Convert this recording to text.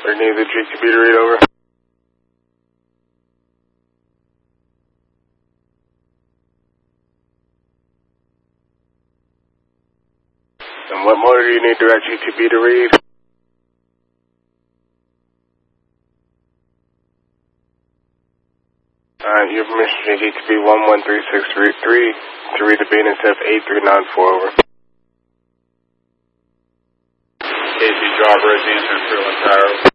Or need the GTB to read over? And what motor do you need direct GTB to read? Your permission to GTB 113633 to read the BNSF 8394 over. Casey Jawbridge, answering Freeland Tower.